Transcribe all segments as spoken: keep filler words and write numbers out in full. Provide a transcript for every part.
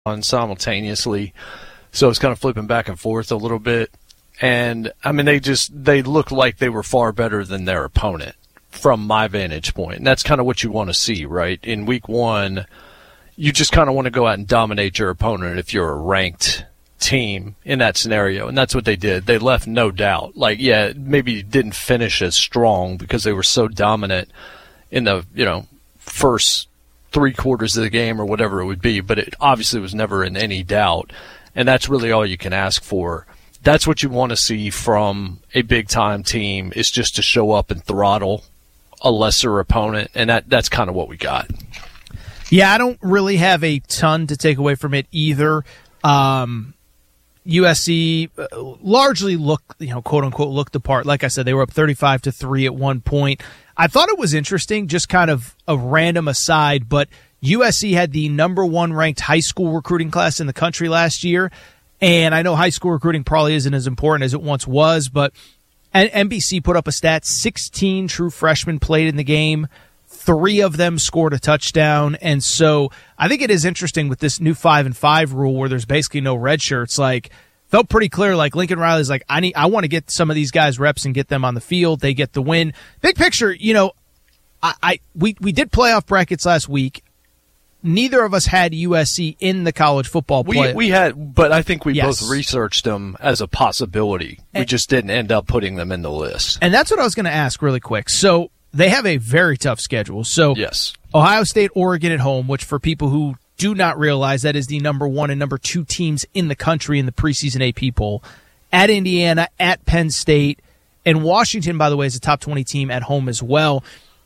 on simultaneously, so it's kind of flipping back and forth a little bit. And I mean, they just they look like they were far better than their opponent from my vantage point, and that's kind of what you want to see, right? In week one, you just kind of want to go out and dominate your opponent if you're a ranked team in that scenario, and that's what they did. They left no doubt. Like, yeah, maybe didn't finish as strong because they were so dominant in the, you know, first three quarters of the game or whatever it would be, but it obviously was never in any doubt, and that's really all you can ask for. That's what you want to see from a big-time team, is just to show up and throttle a lesser opponent, and that that's kind of what we got. Yeah, I don't really have a ton to take away from it either. Um, U S C largely looked, you know, quote unquote, looked the part. Like I said, they were up thirty-five to three at one point. I thought it was interesting, just kind of a random aside, but U S C had the number one ranked high school recruiting class in the country last year. And I know high school recruiting probably isn't as important as it once was, but N B C put up a stat: sixteen true freshmen played in the game. Three of them scored a touchdown. And so I think it is interesting with this new five and five rule where there's basically no red shirts. Like, felt pretty clear, like Lincoln Riley's like, I need, I want to get some of these guys reps and get them on the field. They get the win. Big picture, you know, I, I we, we did playoff brackets last week. Neither of us had U S C in the college football play. We, we had, but I think we yes. both researched them as a possibility. And, we just didn't end up putting them in the list. And that's what I was going to ask really quick. So they have a very tough schedule. So yes. Ohio State, Oregon at home, which for people who do not realize, that is the number one and number two teams in the country in the preseason A P poll. At Indiana, at Penn State, and Washington, by the way, is a top twenty team at home as well.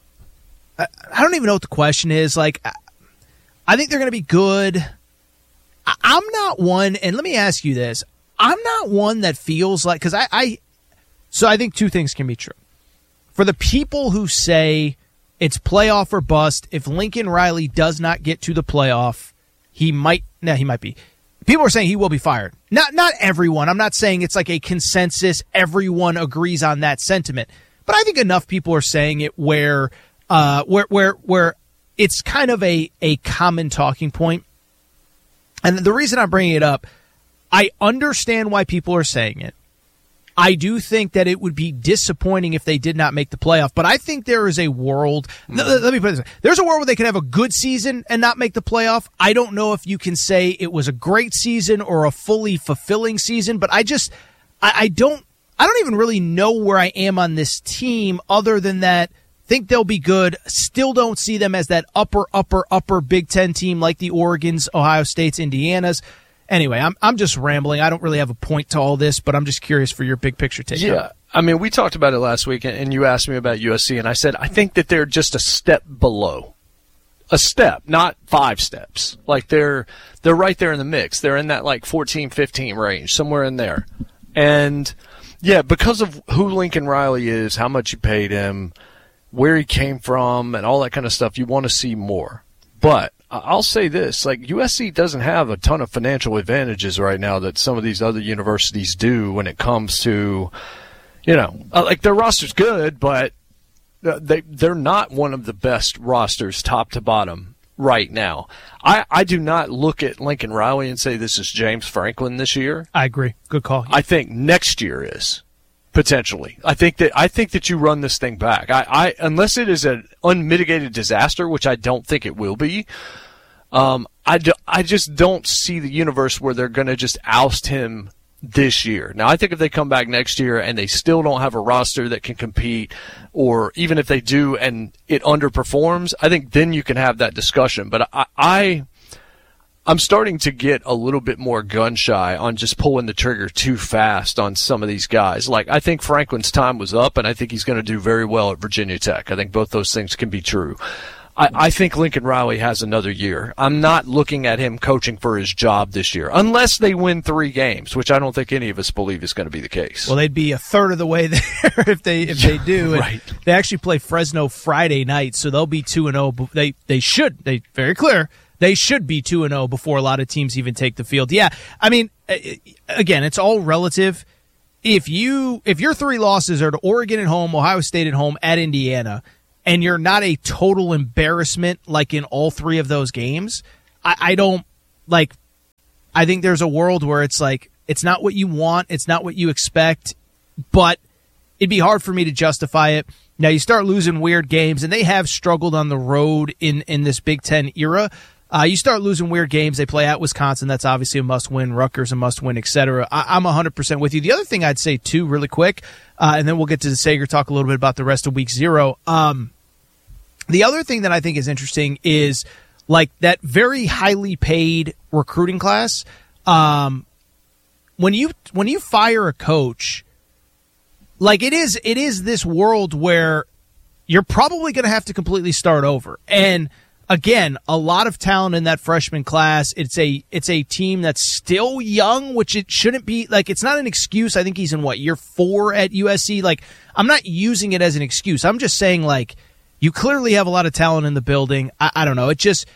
I, I don't even know what the question is. Like, I think they're going to be good. I, I'm not one, and let me ask you this. I'm not one that feels like, because I, I, so I think two things can be true. For the people who say it's playoff or bust, if Lincoln Riley does not get to the playoff, he might, no, he might be. People are saying he will be fired. Not not everyone. I'm not saying it's like a consensus. Everyone agrees on that sentiment. But I think enough people are saying it where uh, where where where it's kind of a, a common talking point. And the reason I'm bringing it up, I understand why people are saying it. I do think that it would be disappointing if they did not make the playoff, but I think there is a world, mm. let, let me put it this way, there's a world where they could have a good season and not make the playoff. I don't know if you can say it was a great season or a fully fulfilling season, but I just, I, I don't, I don't even really know where I am on this team other than that. Think they'll be good. Still don't see them as that upper, upper, upper Big Ten team like the Oregons, Ohio States, Indianas. Anyway, I'm I'm just rambling. I don't really have a point to all this, but I'm just curious for your big picture take. Yeah, I mean, we talked about it last week, and you asked me about U S C, and I said I think that they're just a step below, a step, not five steps. Like they're they're right there in the mix. They're in that like fourteen, fifteen range, somewhere in there. And yeah, because of who Lincoln Riley is, how much you paid him, where he came from, and all that kind of stuff, you want to see more. But I'll say this, like U S C doesn't have a ton of financial advantages right now that some of these other universities do when it comes to, you know, like their roster's good, but they, they're not one of the best rosters top to bottom right now. I, I do not look at Lincoln Riley and say this is James Franklin this year. I agree. Good call. I think next year is. Potentially. I think that I think that you run this thing back. I, I unless it is an unmitigated disaster, which I don't think it will be, um, I, do, I just don't see the universe where they're going to just oust him this year. Now, I think if they come back next year and they still don't have a roster that can compete, or even if they do and it underperforms, I think then you can have that discussion. But I, I I'm starting to get a little bit more gun shy on just pulling the trigger too fast on some of these guys. Like, I think Franklin's time was up, and I think he's going to do very well at Virginia Tech. I think both those things can be true. I, I think Lincoln Riley has another year. I'm not looking at him coaching for his job this year, unless they win three games, which I don't think any of us believe is going to be the case. Well, they'd be a third of the way there if they if they do. Right. And they actually play Fresno Friday night, so they'll be two and zero. They they should. They very clear. They should be two and oh before a lot of teams even take the field. Yeah, I mean, again, it's all relative. If you if your three losses are to Oregon at home, Ohio State at home, at Indiana, and you're not a total embarrassment like in all three of those games, I, I don't like I think there's a world where it's like, it's not what you want, it's not what you expect, but it'd be hard for me to justify it. Now, you start losing weird games, and they have struggled on the road in, in this Big Ten era. Uh, you start losing weird games. They play at Wisconsin. That's obviously a must-win. Rutgers a must-win, et cetera. I- I'm one hundred percent with you. The other thing I'd say, too, really quick, uh, and then we'll get to the Sager, talk a little bit about the rest of week zero. Um, the other thing that I think is interesting is, like, that very highly paid recruiting class. Um, when you when you fire a coach, like, it is it is this world where you're probably going to have to completely start over. And again, a lot of talent in that freshman class. It's a it's a team that's still young, which it shouldn't be. Like, it's not an excuse. I think he's in, what, year four at U S C? Like, I'm not using it as an excuse. I'm just saying, like, you clearly have a lot of talent in the building. I, I don't know. It just,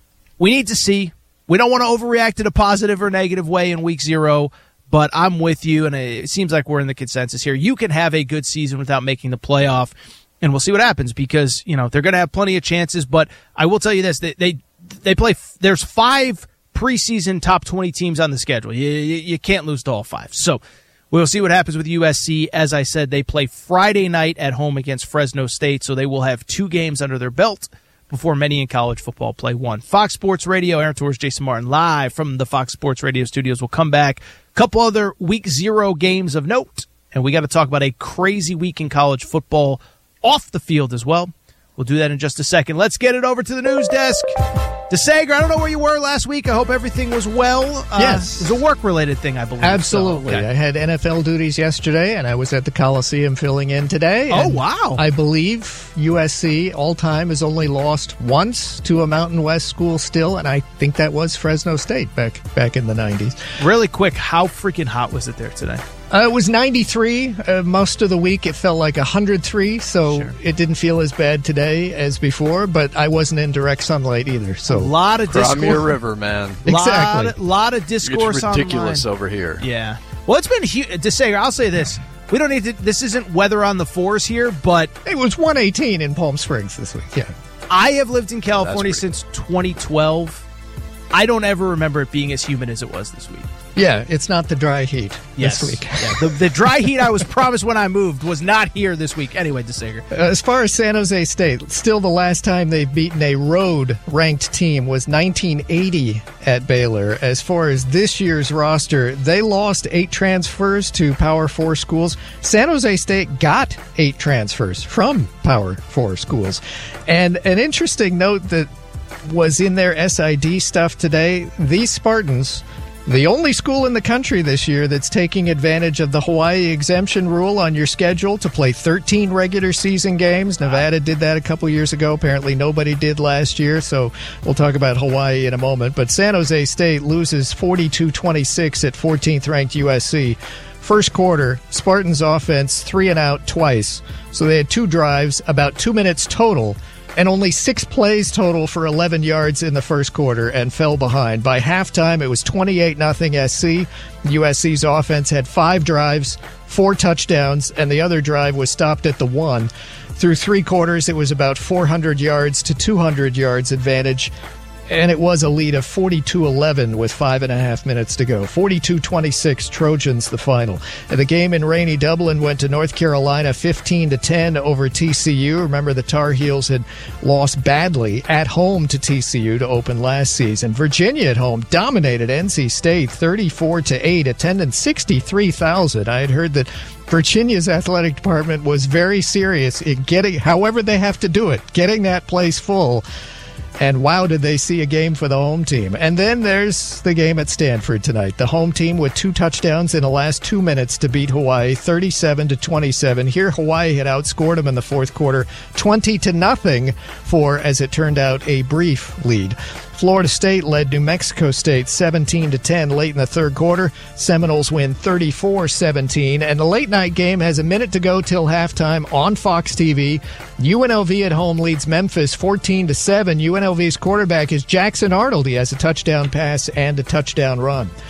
we need to see. We don't want to overreact in a positive or negative way in week zero, but I'm with you, and it seems like we're in the consensus here. You can have a good season without making the playoff, and we'll see what happens because, you know, they're going to have plenty of chances. But I will tell you this, they they, they play, there's five preseason top twenty teams on the schedule. You, you, you can't lose to all five. So we'll see what happens with U S C. As I said, they play Friday night at home against Fresno State, so they will have two games under their belt before many in college football play one. Fox Sports Radio, Aaron Torres, Jason Martin, live from the Fox Sports Radio studios. We'll come back. A couple other week zero games of note, and we got to talk about a crazy week in college football off the field as well. We'll do that in just a second. Let's get it over to the news desk. DeSager, I don't know where you were last week. I hope everything was well. Uh, yes. It was a work-related thing, I believe. Absolutely. So, okay. I had N F L duties yesterday, and I was at the Coliseum filling in today. Oh, wow. I believe U S C all-time has only lost once to a Mountain West school still, and I think that was Fresno State back back in the nineties. Really quick, how freaking hot was it there today? Uh, it was ninety-three. Uh, most of the week it felt like one hundred three, so Sure. it didn't feel as bad today as before, but I wasn't in direct sunlight either. So A lot of discourse. Crimea River, man. Exactly. Lot, lot of discourse It's ridiculous online. over here. Yeah. Well, it's been huge. DeSager, I'll say this. We don't need to, this isn't weather on the fours here, but it was one eighteen in Palm Springs this week, yeah. I have lived in California That's pretty since twenty twelve. I don't ever remember it being as humid as it was this week. Yeah, it's not the dry heat Yes. this week. Yeah, the, the dry heat I was promised when I moved was not here this week. Anyway, DeSager. Uh, as far as San Jose State, still the last time they've beaten a road-ranked team was nineteen eighty at Baylor. As far as this year's roster, they lost eight transfers to Power Four schools. San Jose State got eight transfers from Power Four schools. And an interesting note that was in their S I D stuff today, these Spartans, the only school in the country this year that's taking advantage of the Hawaii exemption rule on your schedule to play thirteen regular season games. Nevada did that a couple years ago. Apparently nobody did last year, so we'll talk about Hawaii in a moment. But San Jose State loses forty-two twenty-six at fourteenth ranked U S C. First quarter, Spartans offense three and out twice. So they had two drives, about two minutes total, and only six plays total for eleven yards in the first quarter and fell behind. By halftime, it was twenty-eight nothing S C. U S C's offense had five drives, four touchdowns, and the other drive was stopped at the one. Through three quarters, it was about four hundred yards to two hundred yards advantage, and it was a lead of forty-two eleven with five and a half minutes to go. forty-two twenty-six Trojans the final. And the game in rainy Dublin went to North Carolina fifteen to ten over T C U. Remember, the Tar Heels had lost badly at home to T C U to open last season. Virginia at home dominated N C State thirty-four to eight, attendance sixty-three thousand. I had heard that Virginia's athletic department was very serious in getting, however they have to do it, getting that place full. And wow, did they see a game for the home team. And then there's the game at Stanford tonight. The home team with two touchdowns in the last two minutes to beat Hawaii, thirty-seven to twenty-seven. Here, Hawaii had outscored them in the fourth quarter, twenty to nothing for, as it turned out, a brief lead. Florida State led New Mexico State seventeen to ten late in the third quarter. Seminoles win thirty-four seventeen. And the late night game has a minute to go till halftime on Fox T V. U N L V at home leads Memphis fourteen to seven. U N L V's quarterback is Jackson Arnold. He has a touchdown pass and a touchdown run.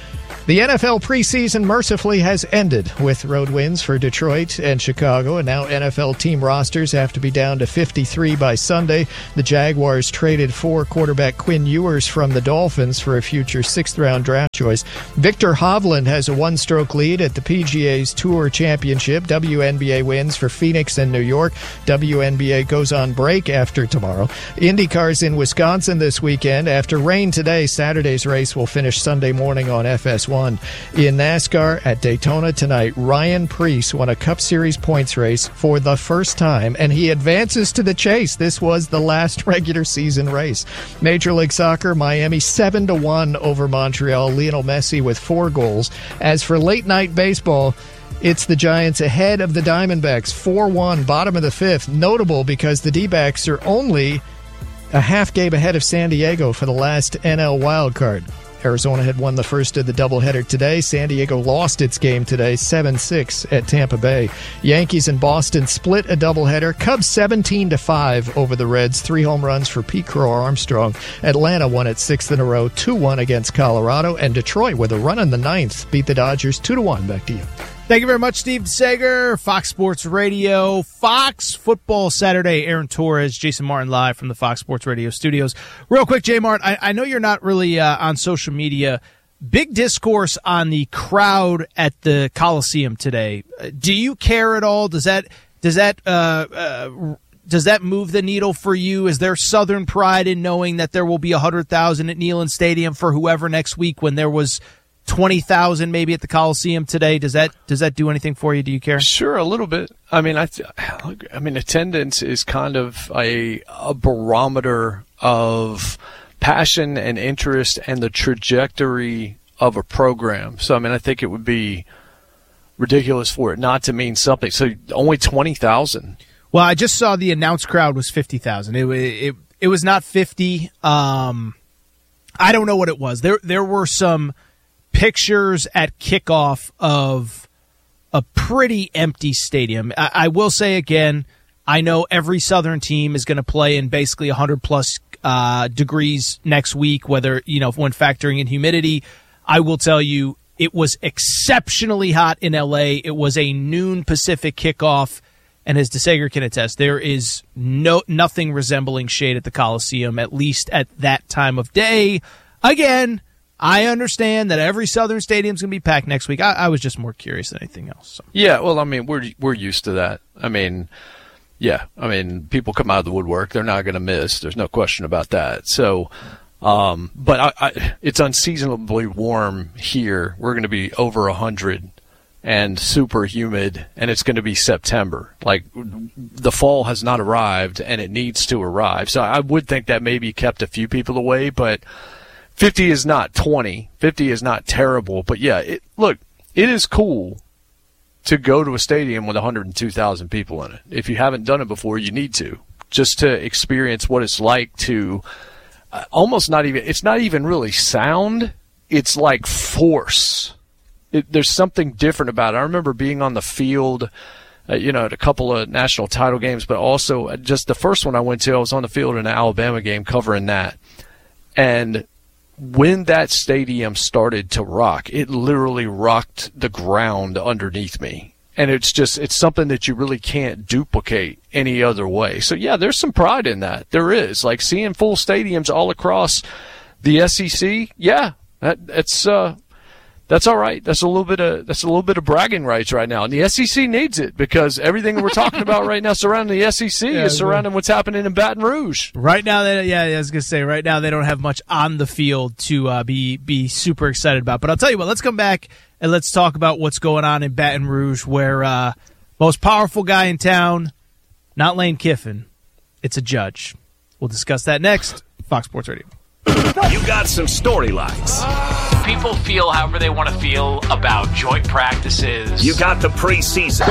The N F L preseason mercifully has ended with road wins for Detroit and Chicago, and now N F L team rosters have to be down to fifty-three by Sunday. The Jaguars traded for quarterback Quinn Ewers from the Dolphins for a future sixth-round draft choice. Victor Hovland has a one-stroke lead at the P G A's Tour Championship. W N B A wins for Phoenix and New York. W N B A goes on break after tomorrow. IndyCar's in Wisconsin this weekend. After rain today, Saturday's race will finish Sunday morning on F S one. In NASCAR at Daytona tonight, Ryan Preece won a Cup Series points race for the first time, and he advances to the chase. This was the last regular season race. Major League Soccer, Miami seven to one over Montreal. Lionel Messi with four goals. As for late night baseball, it's the Giants ahead of the Diamondbacks, four one, bottom of the fifth. Notable because the D-backs are only a half game ahead of San Diego for the last N L wildcard. Arizona had won the first of the doubleheader today. San Diego lost its game today, seven six at Tampa Bay. Yankees and Boston split a doubleheader. Cubs seventeen to five over the Reds. Three home runs for Pete Crow Armstrong. Atlanta won its sixth in a row, two one against Colorado. And Detroit, with a run in the ninth, beat the Dodgers two to one. Back to you. Thank you very much, Steve Sager. Fox Sports Radio, Fox Football Saturday. Aaron Torres, Jason Martin live from the Fox Sports Radio studios. Real quick, J Mart, I, I know you're not really uh, on social media. Big discourse on the crowd at the Coliseum today. Uh, do you care at all? Does that does that uh, uh, does that move the needle for you? Is there Southern pride in knowing that there will be one hundred thousand at Neyland Stadium for whoever next week when there was twenty thousand maybe at the Coliseum today? Does that does that do anything for you? Do you care? Sure, a little bit. I mean, I I mean, attendance is kind of a a barometer of passion and interest and the trajectory of a program. So, I mean, I think it would be ridiculous for it not to mean something. So, only twenty thousand. Well, I just saw the announced crowd was fifty thousand. It, it it was not fifty. Um, I don't know what it was. There there were some pictures at kickoff of a pretty empty stadium. I, I will say again, I know every Southern team is going to play in basically one hundred plus uh, degrees next week, whether, you know, when factoring in humidity. I will tell you, it was exceptionally hot in L A. It was a noon Pacific kickoff, and as DeSager can attest, there is no nothing resembling shade at the Coliseum, at least at that time of day. Again, I understand that every Southern stadium is going to be packed next week. I, I was just more curious than anything else. So. Yeah, well, I mean, we're we're used to that. I mean, yeah, I mean, people come out of the woodwork. They're not going to miss. There's no question about that. So, um, but I, I, it's unseasonably warm here. We're going to be over one hundred and super humid, and it's going to be September. Like, the fall has not arrived, and it needs to arrive. So I would think that maybe kept a few people away, but fifty is not twenty. fifty is not terrible. But, yeah, it, look, it is cool to go to a stadium with one hundred two thousand people in it. If you haven't done it before, you need to, just to experience what it's like to uh, almost not even – it's not even really sound. It's like force. It, there's something different about it. I remember being on the field, uh, you know, at a couple of national title games, but also just the first one I went to, I was on the field in an Alabama game covering that. And when that stadium started to rock, it literally rocked the ground underneath me. And it's just, it's something that you really can't duplicate any other way. So, yeah, there's some pride in that. There is. Like, seeing full stadiums all across the S E C, yeah, that, that's uh, that's all right. That's a little bit of that's a little bit of bragging rights right now. And the S E C needs it, because everything we're talking about right now surrounding the S E C yeah, is surrounding what's happening in Baton Rouge. Right now, they, yeah, I was going to say, right now they don't have much on the field to uh, be be super excited about. But I'll tell you what, let's come back and let's talk about what's going on in Baton Rouge, where uh, most powerful guy in town, not Lane Kiffin, it's a judge. We'll discuss that next. Fox Sports Radio. You got some storylines. People feel however they want to feel about joint practices. You got the preseason.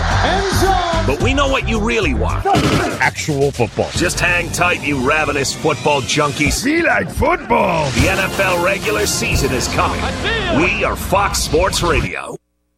But we know what you really want. Actual football. Just hang tight, you ravenous football junkies. We like football. The N F L regular season is coming. We are Fox Sports Radio.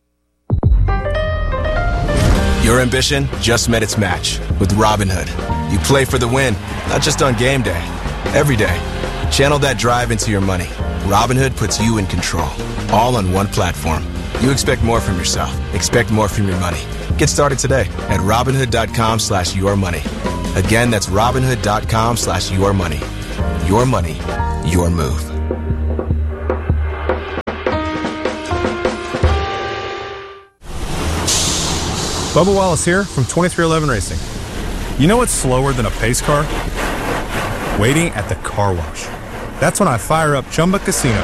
Your ambition just met its match with Robinhood. You play for the win, not just on game day, every day. Channel that drive into your money. Robinhood puts you in control, all on one platform. You expect more from yourself. Expect more from your money. Get started today at Robinhood.com slash your money. Again, that's Robinhood.com slash your money. Your money, your move. Bubba Wallace here from twenty-three eleven Racing. You know what's slower than a pace car? Waiting at the car wash. That's when I fire up Chumba Casino.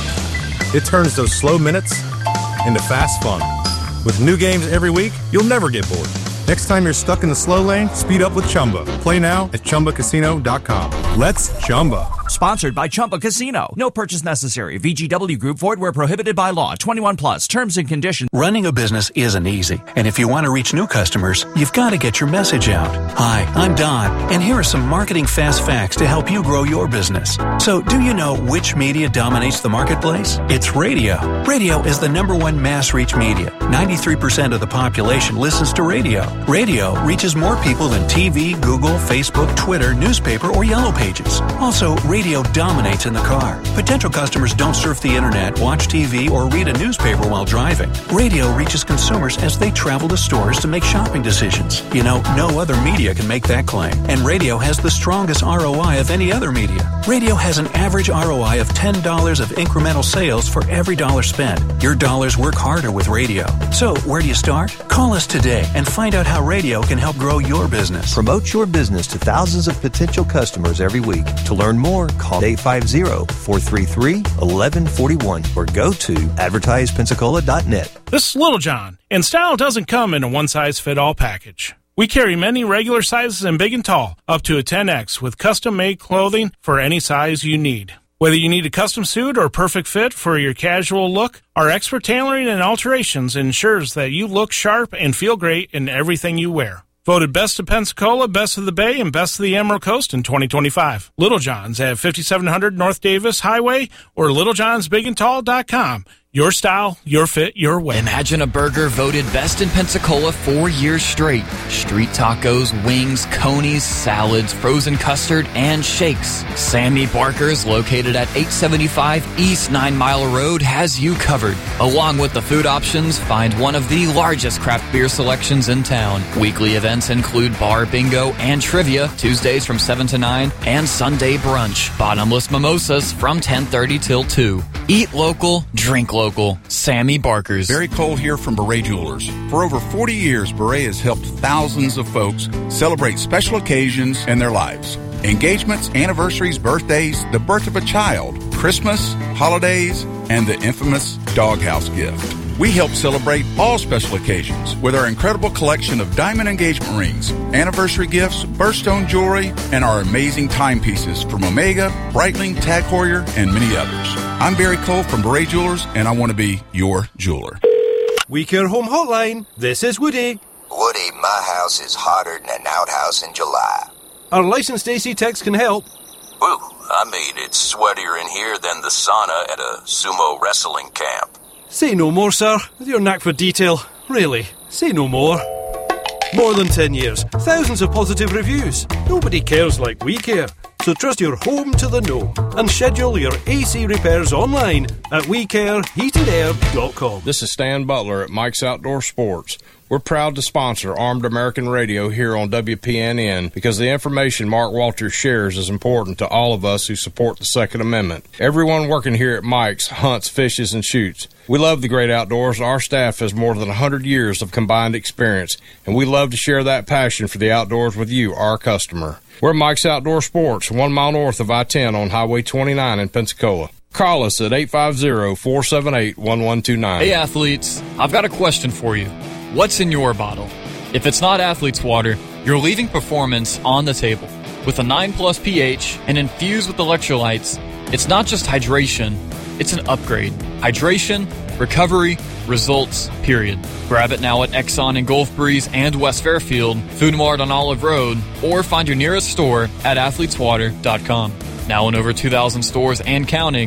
It turns those slow minutes into fast fun. With new games every week, you'll never get bored. Next time you're stuck in the slow lane, speed up with Chumba. Play now at Chumba Casino dot com. Let's Chumba. Sponsored by Chumba Casino. No purchase necessary. V G W Group. Void where prohibited by law. twenty-one plus. Terms and conditions. Running a business isn't easy. And if you want to reach new customers, you've got to get your message out. Hi, I'm Don. And here are some marketing fast facts to help you grow your business. So, do you know which media dominates the marketplace? It's radio. Radio is the number one mass reach media. ninety-three percent of the population listens to radio. Radio reaches more people than T V, Google, Facebook, Twitter, newspaper, or Yellow Pages. Also, radio dominates in the car. Potential customers don't surf the internet, watch T V, or read a newspaper while driving. Radio reaches consumers as they travel to stores to make shopping decisions. You know, no other media can make that claim. And radio has the strongest R O I of any other media. Radio has an average R O I of ten dollars of incremental sales for every dollar spent. Your dollars work harder with radio. So, where do you start? Call us today and find out how radio can help grow your business. Promote your business to thousands of potential customers every week. To learn more, call eight five zero, four three three, one one four one or go to advertise pensacola dot net. This is Little John, and style doesn't come in a one-size-fit-all package. We carry many regular sizes and big and tall, up to a ten X, with custom-made clothing for any size you need. Whether you need a custom suit or perfect fit for your casual look, our expert tailoring and alterations ensures that you look sharp and feel great in everything you wear. Voted Best of Pensacola, Best of the Bay, and Best of the Emerald Coast in twenty twenty-five. Little John's at fifty-seven hundred North Davis Highway or little johns big and tall dot com. Your style, your fit, your way. Imagine a burger voted best in Pensacola four years straight. Street tacos, wings, conies, salads, frozen custard, and shakes. Sammy Barker's, located at eight seventy-five East Nine Mile Road, has you covered. Along with the food options, find one of the largest craft beer selections in town. Weekly events include bar bingo and trivia, Tuesdays from seven to nine, and Sunday brunch. Bottomless mimosas from ten thirty till two. Eat local, drink local. Sammy Barker's. Barry Cole here from Beret Jewelers. For over forty years, Beret has helped thousands of folks celebrate special occasions in their lives. Engagements, anniversaries, birthdays, the birth of a child, Christmas, holidays, and the infamous doghouse gift. We help celebrate all special occasions with our incredible collection of diamond engagement rings, anniversary gifts, birthstone jewelry, and our amazing timepieces from Omega, Breitling, Tag Heuer, and many others. I'm Barry Cole from Beret Jewelers, and I want to be your jeweler. We Care Home Hotline. This is Woody. Woody, my house is hotter than an outhouse in July. Our licensed A C techs can help. Woo, I mean, it's sweatier in here than the sauna at a sumo wrestling camp. Say no more, sir. With your knack for detail. Really, say no more. More than ten years, thousands of positive reviews. Nobody cares like we care. So trust your home to the know and schedule your A C repairs online at we care heated air dot com. This is Stan Butler at Mike's Outdoor Sports. We're proud to sponsor Armed American Radio here on W P N N because the information Mark Walters shares is important to all of us who support the Second Amendment. Everyone working here at Mike's hunts, fishes, and shoots. We love the great outdoors. Our staff has more than one hundred years of combined experience, and we love to share that passion for the outdoors with you, our customer. We're Mike's Outdoor Sports, one mile north of I ten on Highway twenty-nine in Pensacola. Call us at eight five zero, four seven eight, one one two nine. Hey, athletes, I've got a question for you. What's in your bottle? If it's not Athlete's Water, you're leaving performance on the table. With a nine plus pH and infused with electrolytes, it's not just hydration, it's an upgrade. Hydration, recovery, results, period. Grab it now at Exxon in Gulf Breeze and West Fairfield, Food Mart on Olive Road, or find your nearest store at athletes water dot com. Now in over two thousand stores and counting,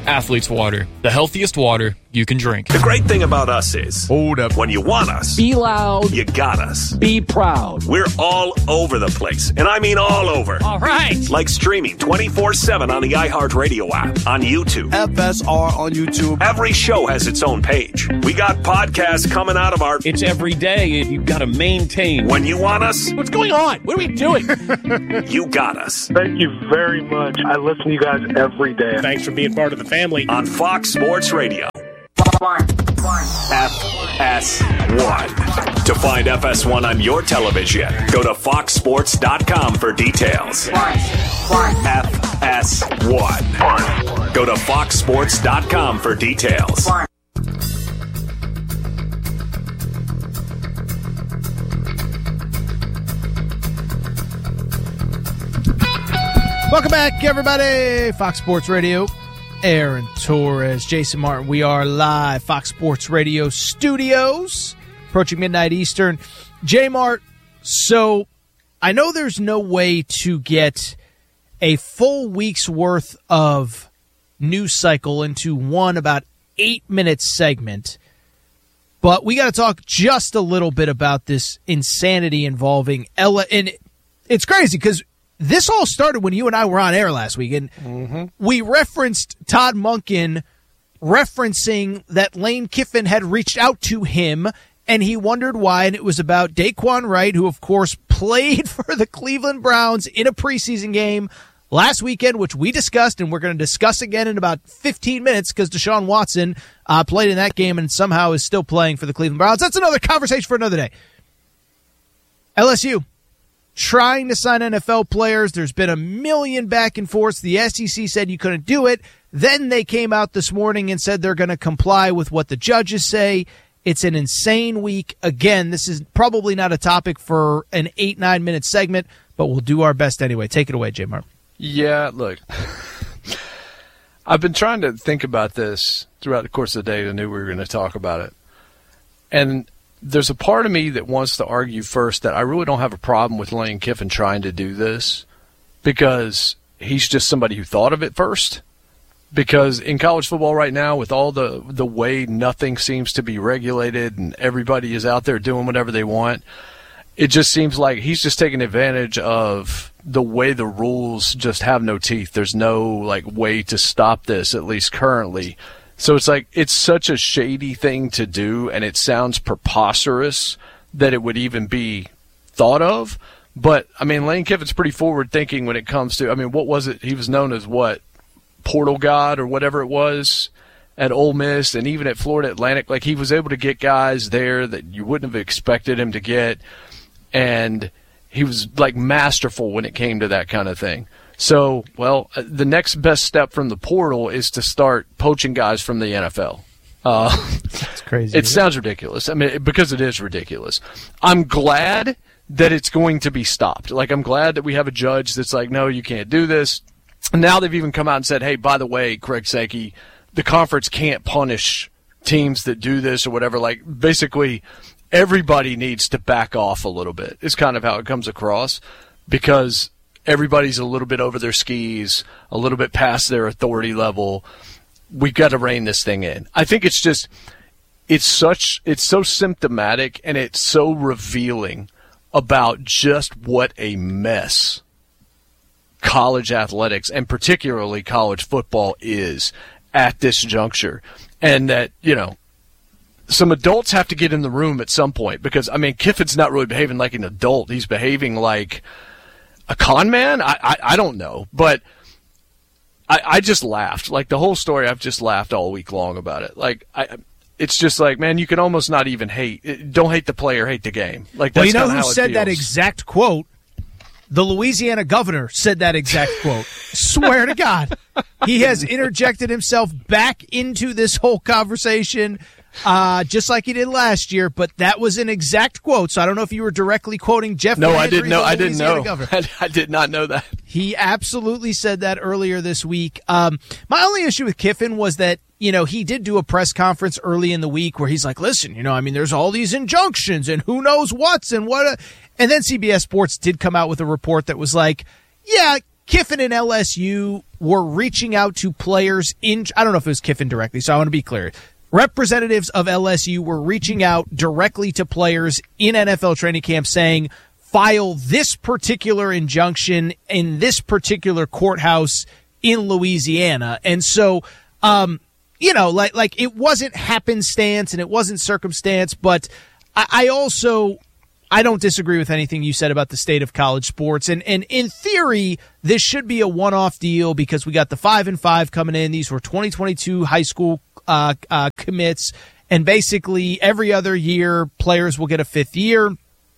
Athlete's Water, the healthiest water you can drink. The great thing about us is, hold up, when you want us, Be loud. you got us. Be proud. We're all over the place, and I mean all over. All right. Like streaming twenty-four seven on the iHeartRadio app, on YouTube. F S R on YouTube. Every show has its own page. We got podcasts coming out of our... It's every day, and you've got to maintain. When you want us, What's going on? What are we doing? you got us. Thank you very much. I listen to you guys every day. Thanks for being part of the family. On Fox Sports Radio. F S one. To find F S one on your television, go to fox sports dot com for details. F S one. Go to fox sports dot com for details. Welcome back, everybody. Fox Sports Radio. Aaron Torres, Jason Martin. We are live, Fox Sports Radio studios, approaching midnight Eastern. J-Mart, so I know there's no way to get a full week's worth of news cycle into one about eight-minute segment, but we got to talk just a little bit about this insanity involving Ella. And it's crazy because this all started when you and I were on air last week, and mm-hmm. we referenced Todd Monken referencing that Lane Kiffin had reached out to him, and he wondered why, and it was about Daquan Wright, who, of course, played for the Cleveland Browns in a preseason game last weekend, which we discussed, and we're going to discuss again in about fifteen minutes because Deshaun Watson uh, played in that game and somehow is still playing for the Cleveland Browns. That's another conversation for another day. L S U. Trying to sign N F L players. There's been a million back and forths. The S E C said you couldn't do it. Then they came out this morning and said they're going to comply with what the judges say. It's an insane week. Again, this is probably not a topic for an eight, nine minute segment, but we'll do our best anyway. Take it away, J. Mark. Yeah, look, I've been trying to think about this throughout the course of the day. I knew we were going to talk about it. And there's a part of me that wants to argue first that I really don't have a problem with Lane Kiffin trying to do this because he's just somebody who thought of it first. Because in college football right now, with all the, the way nothing seems to be regulated and everybody is out there doing whatever they want, it just seems like he's just taking advantage of the way the rules just have no teeth. There's no like way to stop this, at least currently. So it's like it's such a shady thing to do, and it sounds preposterous that it would even be thought of. But, I mean, Lane Kiffin's pretty forward-thinking when it comes to – I mean, what was it? He was known as what? Portal God or whatever it was at Ole Miss and even at Florida Atlantic. Like, he was able to get guys there that you wouldn't have expected him to get, and he was, like, masterful when it came to that kind of thing. So, well, the next best step from the portal is to start poaching guys from the N F L. Uh, That's crazy. It sounds ridiculous. I mean, because it is ridiculous. I'm glad that it's going to be stopped. Like, I'm glad that we have a judge that's like, no, you can't do this. And now they've even come out and said, hey, by the way, Craig Sankey, the conference can't punish teams that do this or whatever. Like, basically, everybody needs to back off a little bit. It's kind of how it comes across because everybody's a little bit over their skis, a little bit past their authority level. We've got to rein this thing in. I think it's just, it's such, it's so symptomatic and it's so revealing about just what a mess college athletics and particularly college football is at this juncture. And that, you know, some adults have to get in the room at some point because, I mean, Kiffin's not really behaving like an adult. He's behaving like a con man? I, I, I don't know. But I, I just laughed. Like, the whole story, I've just laughed all week long about it. Like, I, it's just like, man, you can almost not even hate. Don't hate the player, hate the game. Like, that's well, you know how who it said feels. that exact quote? The Louisiana governor said that exact quote. Swear to God. He has interjected himself back into this whole conversation uh, just like he did last year, but that was an exact quote, so I don't know if you were directly quoting Jeff No, Landry, I didn't know. I didn't know. I, I did not know that. He absolutely said that earlier this week. Um, my only issue with Kiffin was that, you know, he did do a press conference early in the week where he's like, listen, you know, I mean, there's all these injunctions and who knows what's and what. A, and then C B S Sports did come out with a report that was like, yeah, Kiffin and L S U were reaching out to players in, I don't know if it was Kiffin directly, so I want to be clear. Representatives of L S U were reaching out directly to players in N F L training camp saying, file this particular injunction in this particular courthouse in Louisiana. And so, um, you know, like, like it wasn't happenstance and it wasn't circumstance, but I, I also, I don't disagree with anything you said about the state of college sports. And, and in theory, this should be a one-off deal because we got the five and five coming in. These were twenty twenty-two high school uh, uh, commits. And basically every other year, players will get a fifth year.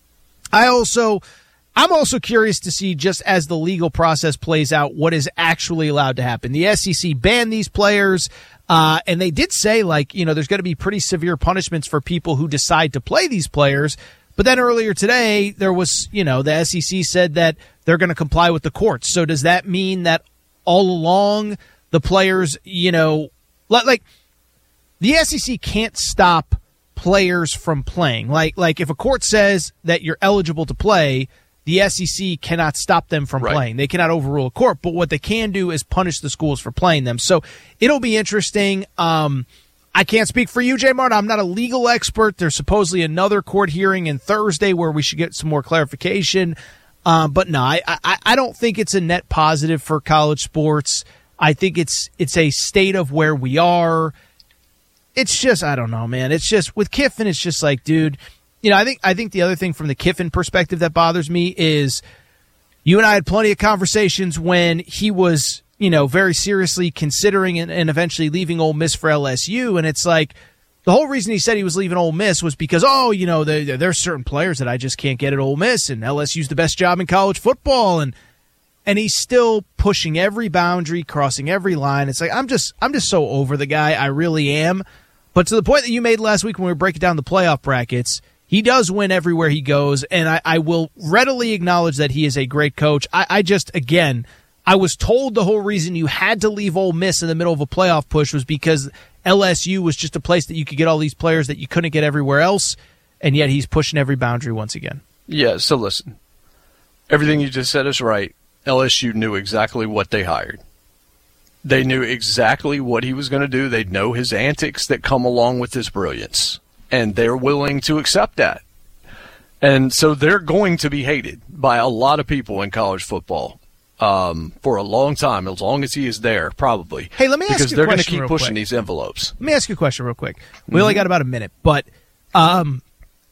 I also, I'm also curious to see, just as the legal process plays out, what is actually allowed to happen. The S E C banned these players, uh, and they did say, like, you know, there's going to be pretty severe punishments for people who decide to play these players. But then earlier today, there was, you know, the S E C said that they're going to comply with the courts. So does that mean that all along the players, you know, like, the S E C can't stop players from playing. Like, like if a court says that you're eligible to play, the S E C cannot stop them from right. playing. They cannot overrule a court, but what they can do is punish the schools for playing them. So it'll be interesting. Um, I can't speak for you, Jay Martin. I'm not a legal expert. There's supposedly another court hearing in Thursday where we should get some more clarification. Um, but no, I, I, I don't think it's a net positive for college sports. I think it's it's a state of where we are. It's just, I don't know, man. It's just, with Kiffin, it's just like, dude, you know, I think I think the other thing from the Kiffin perspective that bothers me is you and I had plenty of conversations when he was, you know, very seriously considering and, and eventually leaving Ole Miss for L S U. And it's like, the whole reason he said he was leaving Ole Miss was because, oh, you know, there, there's certain players that I just can't get at Ole Miss, and L S U's the best job in college football. And and he's still pushing every boundary, crossing every line. It's like, I'm just, I'm just so over the guy. I really am. But to the point that you made last week when we were breaking down the playoff brackets, he does win everywhere he goes, and I, I will readily acknowledge that he is a great coach. I, I just, again, I was told the whole reason you had to leave Ole Miss in the middle of a playoff push was because L S U was just a place that you could get all these players that you couldn't get everywhere else, and yet he's pushing every boundary once again. Yeah, so listen, everything you just said is right. L S U knew exactly what they hired. They knew exactly what he was going to do. They know his antics that come along with his brilliance, and they're willing to accept that. And so they're going to be hated by a lot of people in college football um, for a long time, as long as he is there, probably. Hey, let me ask because you a they're going to question keep real pushing quick. these envelopes. Let me ask you a question real quick. We Mhm. only got about a minute, but um,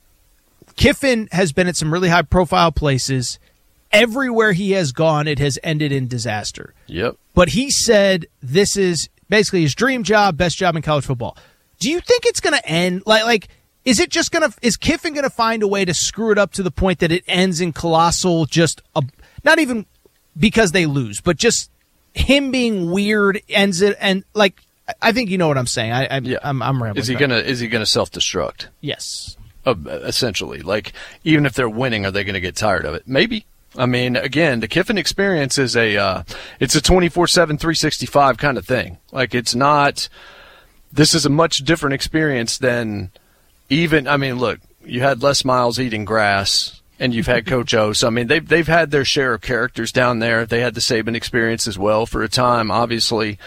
Kiffin has been at some really high-profile places. Everywhere he has gone, it has ended in disaster. Yep. But he said this is basically his dream job, best job in college football. Do you think it's going to end? Like, like, is it just going to? Is Kiffin going to find a way to screw it up to the point that it ends in colossal? Just a, not even because they lose, but just him being weird ends it. And like, I think you know what I'm saying. I, I Yeah. I'm, I'm rambling. Is he back. gonna Is he gonna self destruct? Yes. Uh, essentially, like, even if they're winning, are they going to get tired of it? Maybe. I mean, again, the Kiffin experience is a uh, it's a twenty-four seven, three sixty-five kind of thing. Like, it's not. This is a much different experience than even. I mean, look, you had Les Miles eating grass, and you've had Coach O. So I mean, they've they've had their share of characters down there. They had the Saban experience as well for a time, obviously.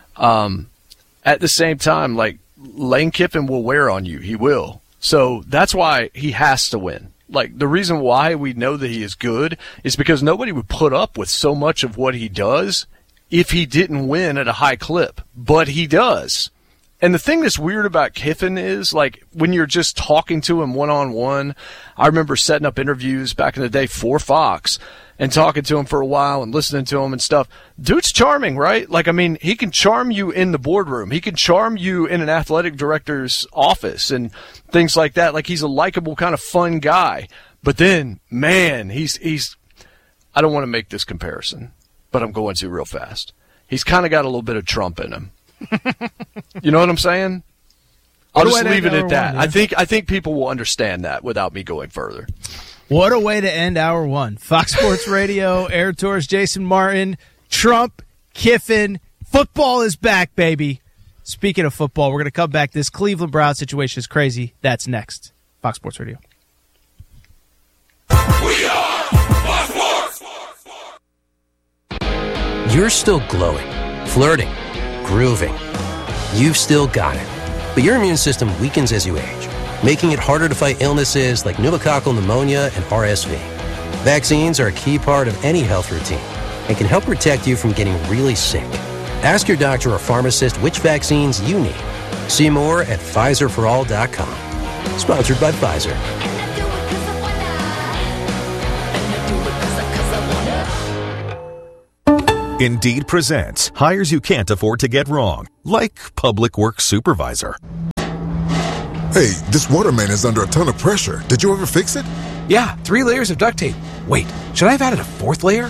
Um, at the same time, like, Lane Kiffin will wear on you. He will. So that's why he has to win. Like, the reason why we know that he is good is because nobody would put up with so much of what he does if he didn't win at a high clip. But he does. And the thing that's weird about Kiffin is, like, when you're just talking to him one-on-one, I remember setting up interviews back in the day for Fox and talking to him for a while and listening to him and stuff. Dude's charming, right? Like, I mean, he can charm you in the boardroom. He can charm you in an athletic director's office and things like that. Like, he's a likable, kind of fun guy. But then, man, he's he's. I don't want to make this comparison, but I'm going to real fast. He's kind of got a little bit of Trump in him. You know what I'm saying? I'll What a just way to leave it end at hour that. one, yeah. I think I think people will understand that without me going further. What a way to end hour one. Fox Sports Radio, Air Tours, Jason Martin, Trump, Kiffin. Football is back, baby. Speaking of football, we're going to come back. This Cleveland Brown situation is crazy. That's next. Fox Sports Radio. We are Fox Sports. You're still glowing, flirting, grooving. You've still got it. But your immune system weakens as you age, making it harder to fight illnesses like pneumococcal pneumonia and R S V. Vaccines are a key part of any health routine and can help protect you from getting really sick. Ask your doctor or pharmacist which vaccines you need. See more at Pfizer for all dot com. Sponsored by Pfizer. Indeed presents hires you can't afford to get wrong, like public works supervisor. Hey, this water main is under a ton of pressure. Did you ever fix it? Yeah, three layers of duct tape. Wait, should I have added a fourth layer?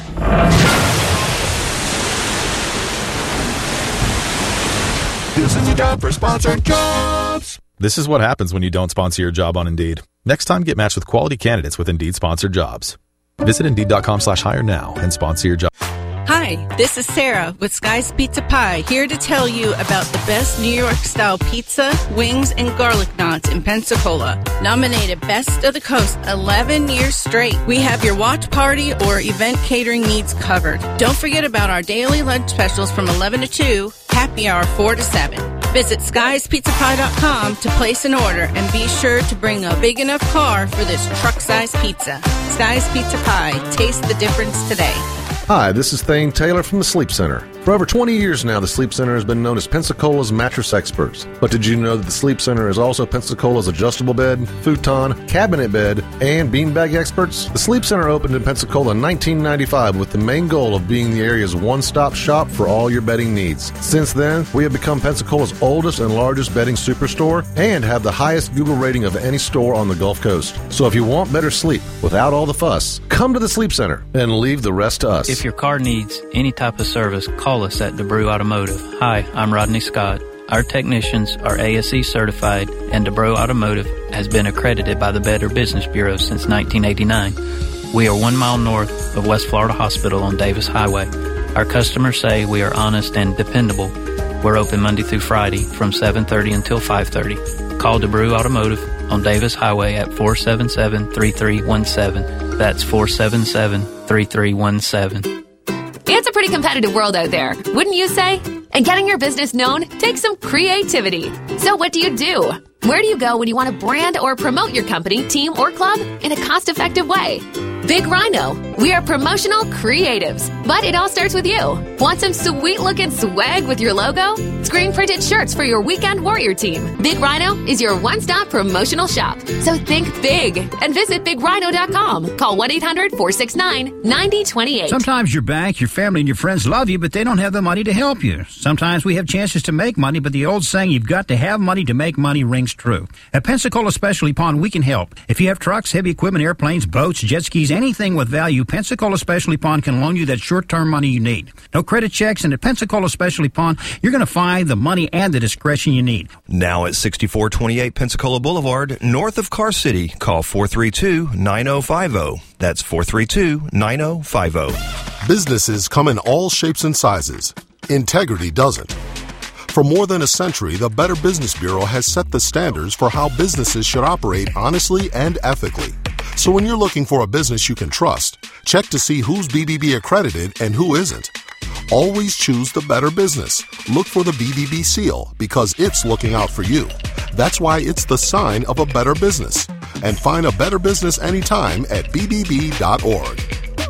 This is your job for sponsored jobs. This is what happens when you don't sponsor your job on Indeed. Next time, get matched with quality candidates with Indeed sponsored jobs. Visit Indeed.com slash hire now and sponsor your job. Hi, this is Sarah with Sky's Pizza Pie, here to tell you about the best New York-style pizza, wings, and garlic knots in Pensacola. Nominated Best of the Coast eleven years straight. We have your watch party or event catering needs covered. Don't forget about our daily lunch specials from eleven to two, happy hour four to seven. Visit skies pizza pie dot com to place an order and be sure to bring a big enough car for this truck-sized pizza. Sky's Pizza Pie. Taste the difference today. Hi, this is Thane Taylor from the Sleep Center. For over twenty years now, the Sleep Center has been known as Pensacola's mattress experts. But did you know that the Sleep Center is also Pensacola's adjustable bed, futon, cabinet bed, and beanbag experts? The Sleep Center opened in Pensacola in nineteen ninety-five with the main goal of being the area's one-stop shop for all your bedding needs. Since then, we have become Pensacola's oldest and largest bedding superstore and have the highest Google rating of any store on the Gulf Coast. So if you want better sleep without all the fuss, come to the Sleep Center and leave the rest to us. If your car needs any type of service, call us at DeBrew Automotive. Hi, I'm Rodney Scott. Our technicians are A S E certified, and DeBrew Automotive has been accredited by the Better Business Bureau since nineteen eighty-nine. We are one mile north of West Florida Hospital on Davis Highway. Our customers say we are honest and dependable. We're open Monday through Friday from seven thirty until five thirty. Call DeBrew Automotive on Davis Highway at four seven seven, three three one seven. That's four seven seven, three three one seven. It's a pretty competitive world out there, wouldn't you say? And getting your business known takes some creativity. So what do you do? Where do you go when you want to brand or promote your company, team, or club in a cost-effective way? Big Rhino. We are promotional creatives, but it all starts with you. Want some sweet-looking swag with your logo? Screen-printed shirts for your weekend warrior team. Big Rhino is your one-stop promotional shop. So think big and visit big rhino dot com. Call one eight hundred, four six nine, nine zero two eight. Sometimes your bank, your family, and your friends love you, but they don't have the money to help you. Sometimes we have chances to make money, but the old saying, you've got to have money to make money, rings true. At Pensacola Specialty Pond, we can help. If you have trucks, heavy equipment, airplanes, boats, jet skis, anything with value, Pensacola Specialty Pond can loan you that short-term money you need. No credit checks, and at Pensacola Specialty Pond, you're going to find the money and the discretion you need. Now at sixty-four twenty-eight Pensacola Boulevard, north of Car City, call four three two, nine zero five zero. That's four three two, nine zero five zero. Businesses come in all shapes and sizes. Integrity doesn't. For more than a century, the Better Business Bureau has set the standards for how businesses should operate honestly and ethically. So when you're looking for a business you can trust, check to see who's B B B accredited and who isn't. Always choose the better business. Look for the B B B seal because it's looking out for you. That's why it's the sign of a better business. And find a better business anytime at b b b dot org.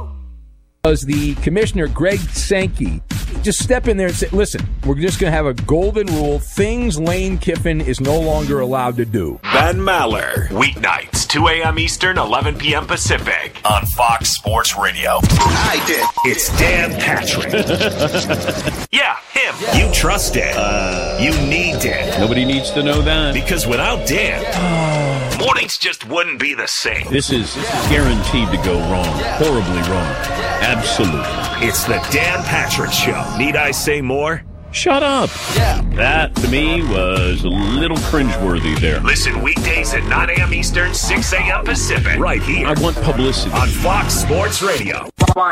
Was the commissioner, Greg Sankey, just step in there and say, listen, we're just going to have a golden rule. Things Lane Kiffin is no longer allowed to do. Ben Maller, weeknights, two a.m. Eastern, eleven p.m. Pacific, on Fox Sports Radio. I did. It's Dan Patrick. Yeah, him. Yeah. You trust Dan. Uh, you need Dan. Nobody needs to know that. Because without Dan, yeah. mornings just wouldn't be the same. This is guaranteed to go wrong. Horribly wrong. Absolutely. It's the Dan Patrick Show. Need I say more? Shut up. Yeah. That, to me, was a little cringeworthy there. Listen weekdays at nine a.m. Eastern, six a.m. Pacific. Right here. I want publicity. On Fox Sports Radio.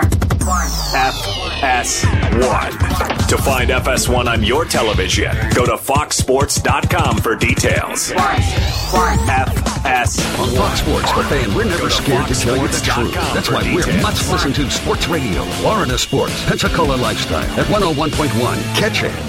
F S one. To find F S one on your television, go to fox sports dot com for details. F S. On Fox Sports, the fan, we're never scared to tell you the truth. That's why we're much listened to Sports Radio. Florida Sports, Pensacola Lifestyle at one oh one point one. Catch it.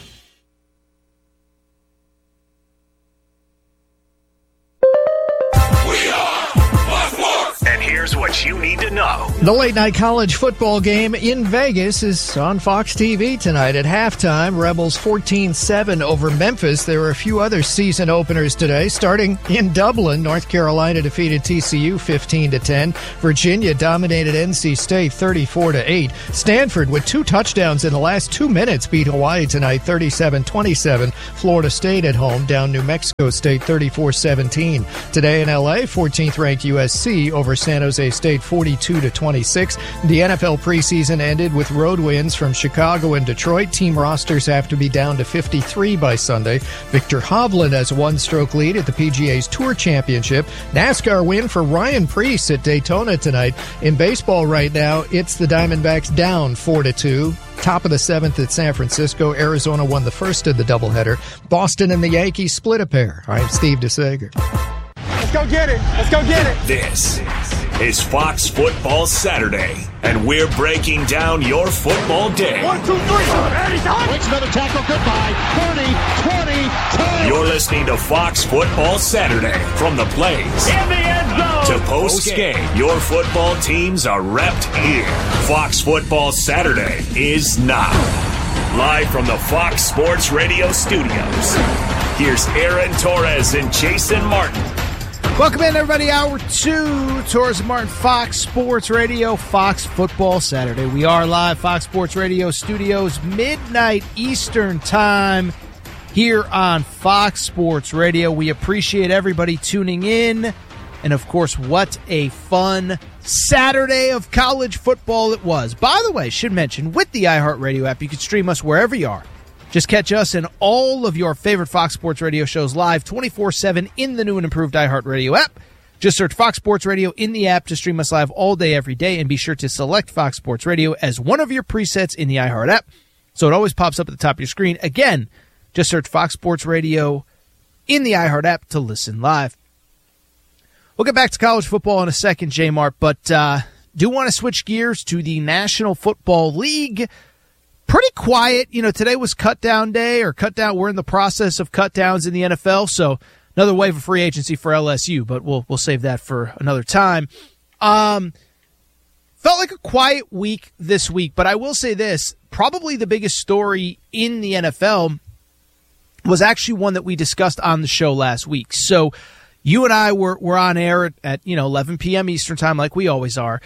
Here's what you need to know. The late-night college football game in Vegas is on Fox T V tonight at halftime. Rebels fourteen seven over Memphis. There were a few other season openers today. Starting in Dublin, North Carolina defeated T C U fifteen to ten. Virginia dominated N C State thirty-four to eight. Stanford, with two touchdowns in the last two minutes, beat Hawaii tonight thirty-seven twenty-seven. Florida State at home down New Mexico State thirty-four seventeen. Today in L A, fourteenth-ranked U S C over San Jose State forty-two to twenty-six. The N F L preseason ended with road wins from Chicago and Detroit. Team rosters have to be down to fifty-three by Sunday. Victor Hovland has a one-stroke lead at the P G A's Tour Championship. NASCAR win for Ryan Preece at Daytona tonight. In baseball right now, it's the Diamondbacks down four to two. Top of the seventh at San Francisco. Arizona won the first of the doubleheader. Boston and the Yankees split a pair. I'm Steve DeSager. Let's go get it. Let's go get it. This is Fox Football Saturday, and we're breaking down your football day. One, two, three. Anytime. Makes another tackle. Goodbye. thirty, twenty, ten. You're listening to Fox Football Saturday from the plays in the end zone to post game. Your football teams are repped here. Fox Football Saturday is now. Live from the Fox Sports Radio studios. Here's Aaron Torres and Jason Martin. Welcome in, everybody. Hour two, Torres and Martin, Fox Sports Radio, Fox Football Saturday. We are live, Fox Sports Radio studios, midnight Eastern time here on Fox Sports Radio. We appreciate everybody tuning in. And, of course, what a fun Saturday of college football it was. By the way, should mention, with the iHeartRadio app, you can stream us wherever you are. Just catch us and all of your favorite Fox Sports Radio shows live twenty-four seven in the new and improved iHeartRadio app. Just search Fox Sports Radio in the app to stream us live all day, every day, and be sure to select Fox Sports Radio as one of your presets in the iHeart app, so it always pops up at the top of your screen. Again, just search Fox Sports Radio in the iHeart app to listen live. We'll get back to college football in a second, J-Mart, but uh, do want to switch gears to the National Football League. Pretty quiet. You know, today was cut down day or cut down. We're in the process of cut downs in the N F L. So another wave of free agency for L S U, but we'll, we'll save that for another time. Um, felt like a quiet week this week, but I will say this, probably the biggest story in the N F L was actually one that we discussed on the show last week. So you and I were, were on air at, at, you know, eleven p.m. Eastern time, like we always are.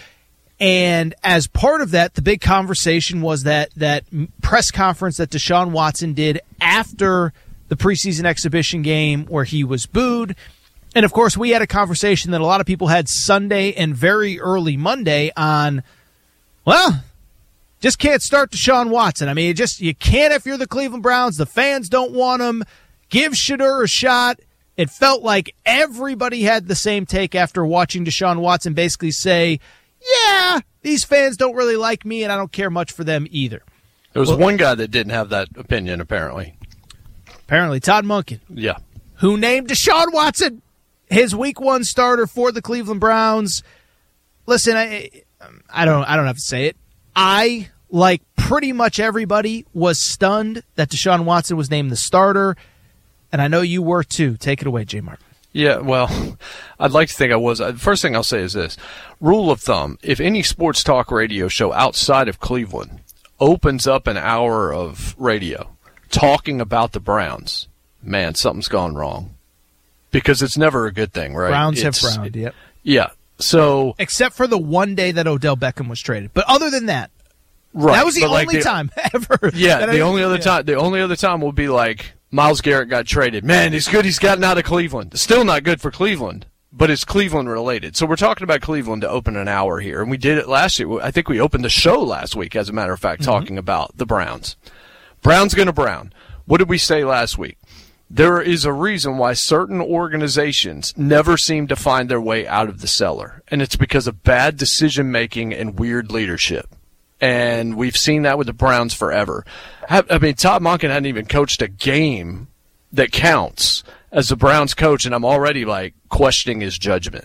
And as part of that, the big conversation was that that press conference that Deshaun Watson did after the preseason exhibition game where he was booed. And, of course, we had a conversation that a lot of people had Sunday and very early Monday on, well, just can't start Deshaun Watson. I mean, you just you can't if you're the Cleveland Browns. The fans don't want him. Give Shedeur a shot. It felt like everybody had the same take after watching Deshaun Watson basically say, yeah, these fans don't really like me, and I don't care much for them either. There was well, one guy that didn't have that opinion, apparently. Apparently, Todd Monken. Yeah. Who named Deshaun Watson his week one starter for the Cleveland Browns. Listen, I, I don't I don't have to say it. I, like pretty much everybody, was stunned that Deshaun Watson was named the starter, and I know you were too. Take it away, J. Martin. Yeah, well, I'd like to think I was. The first thing I'll say is this. Rule of thumb, if any sports talk radio show outside of Cleveland opens up an hour of radio talking about the Browns, man, something's gone wrong. Because it's never a good thing, right? Browns it's, have frowned, yep. Yeah, so... Except for the one day that Odell Beckham was traded. But other than that, right, that was the only like the, time ever. Yeah, the I, only other yeah. time The only other time will be like... Myles Garrett got traded. Man, it's good he's gotten out of Cleveland. Still not good for Cleveland, but it's Cleveland related. So we're talking about Cleveland to open an hour here, and we did it last year. I think we opened the show last week, as a matter of fact, mm-hmm. talking about the Browns. Brown's going to Brown. What did we say last week? There is a reason why certain organizations never seem to find their way out of the cellar, and it's because of bad decision-making and weird leadership. And we've seen that with the Browns forever. I mean, Todd Monken hadn't even coached a game that counts, as the Browns coach, and I'm already like questioning his judgment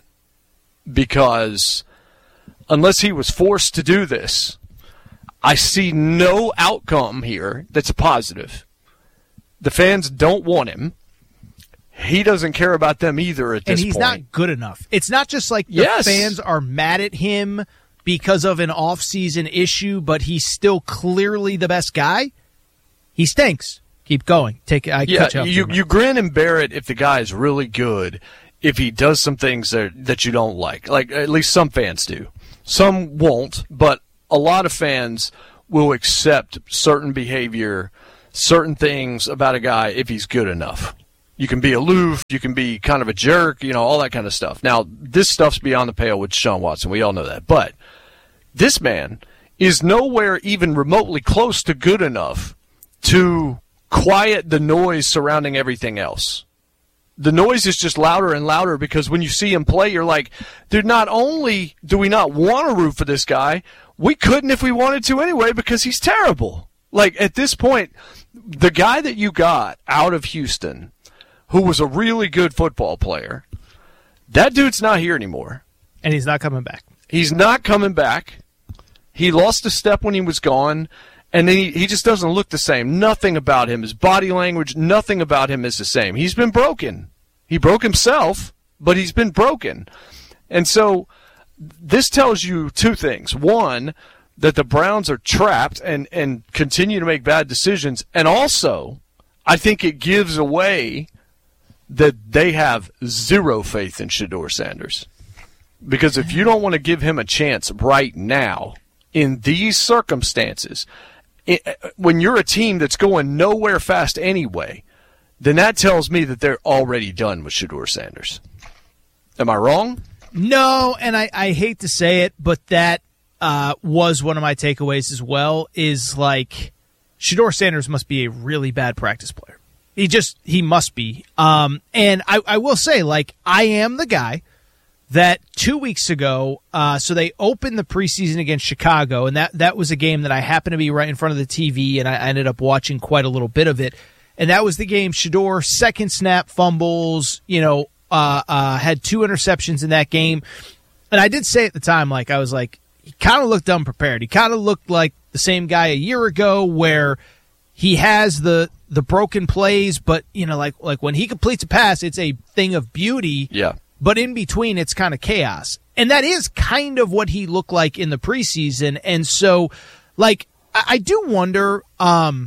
because unless he was forced to do this, I see no outcome here that's a positive. The fans don't want him. He doesn't care about them either at this point. And he's point. not good enough. It's not just like the yes. fans are mad at him because of an off-season issue, but he's still clearly the best guy. He stinks. Keep going. Take I yeah, cut you, you, you grin and bear it if the guy is really good, if he does some things that, that you don't like. Like, at least some fans do. Some won't, but a lot of fans will accept certain behavior, certain things about a guy if he's good enough. You can be aloof, you can be kind of a jerk, you know, all that kind of stuff. Now, this stuff's beyond the pale with Deshaun Watson. We all know that. But this man is nowhere even remotely close to good enough to quiet the noise surrounding everything else. The noise is just louder and louder because when you see him play, you're like, dude, not only do we not want to root for this guy, we couldn't if we wanted to anyway because he's terrible. Like, at this point, the guy that you got out of Houston, who was a really good football player, that dude's not here anymore. And he's not coming back. He's not coming back. He lost a step when he was gone, and then he, he just doesn't look the same. Nothing about him, his body language, nothing about him is the same. He's been broken. He broke himself, but he's been broken. And so this tells you two things. One, that the Browns are trapped and, and continue to make bad decisions. And also, I think it gives away that they have zero faith in Shedeur Sanders. Because if you don't want to give him a chance right now, in these circumstances, it, when you're a team that's going nowhere fast anyway, then that tells me that they're already done with Shedeur Sanders. Am I wrong? No, and I, I hate to say it, but that uh, was one of my takeaways as well, is like Shedeur Sanders must be a really bad practice player. He just, he must be. Um, and I, I will say, like, I am the guy that two weeks ago, uh, so they opened the preseason against Chicago, and that, that was a game that I happened to be right in front of the T V, and I, I ended up watching quite a little bit of it. And that was the game Shedeur, second snap, fumbles, you know, uh, uh, had two interceptions in that game. And I did say at the time, like, I was like, he kind of looked unprepared. He kind of looked like the same guy a year ago where he has the the broken plays, but, you know, like like when he completes a pass, it's a thing of beauty. Yeah. But in between, it's kind of chaos. And that is kind of what he looked like in the preseason. And so, like, I, I do wonder, um,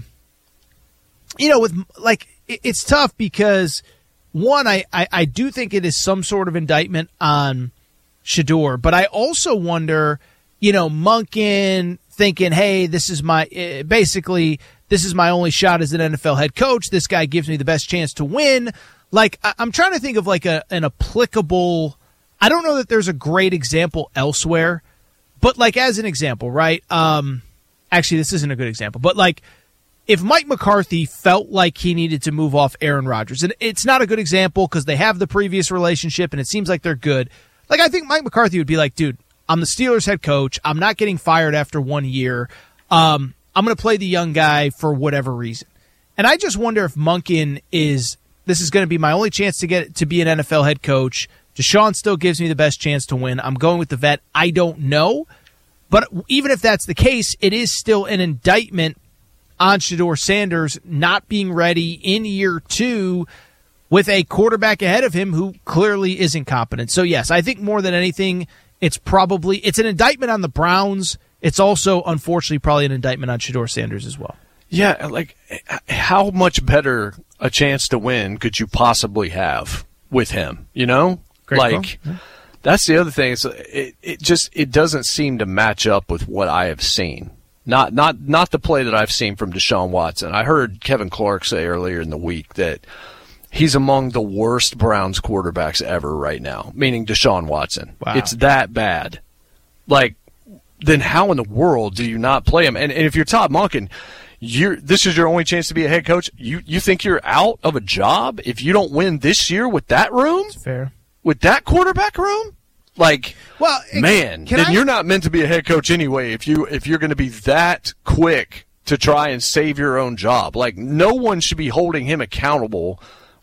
you know, with, like, it, it's tough because, one, I, I, I do think it is some sort of indictment on Shedeur, but I also wonder, you know, Monken thinking, hey, this is my, uh, basically, this is my only shot as an N F L head coach. This guy gives me the best chance to win. Like, I, I'm trying to think of like a an applicable, I don't know that there's a great example elsewhere, but like as an example, right? Um, actually, this isn't a good example, but like if Mike McCarthy felt like he needed to move off Aaron Rodgers, and it's not a good example because they have the previous relationship and it seems like they're good. Like, I think Mike McCarthy would be like, dude, I'm the Steelers head coach. I'm not getting fired after one year. Um, I'm going to play the young guy for whatever reason. And I just wonder if Monken is, this is going to be my only chance to get to be an N F L head coach. Deshaun still gives me the best chance to win. I'm going with the vet. I don't know. But even if that's the case, it is still an indictment on Shedeur Sanders not being ready in year two with a quarterback ahead of him who clearly isn't competent. So, yes, I think more than anything, it's probably, it's an indictment on the Browns. It's also, unfortunately, probably an indictment on Shedeur Sanders as well. Yeah, like, how much better a chance to win could you possibly have with him, you know? Great like, yeah. That's the other thing. It's, it, it just, it doesn't seem to match up with what I have seen. Not, not, not the play that I've seen from Deshaun Watson. I heard Kevin Clark say earlier in the week that he's among the worst Browns quarterbacks ever right now, meaning Deshaun Watson. Wow. It's that bad. Like, then how in the world do you not play him? And, and if you're Todd Monken, you're, this is your only chance to be a head coach. You you think you're out of a job if you don't win this year with that room? That's fair. With that quarterback room? Like, well, man, then I, you're not meant to be a head coach anyway if, you, if you're going to be that quick to try and save your own job. Like, no one should be holding him accountable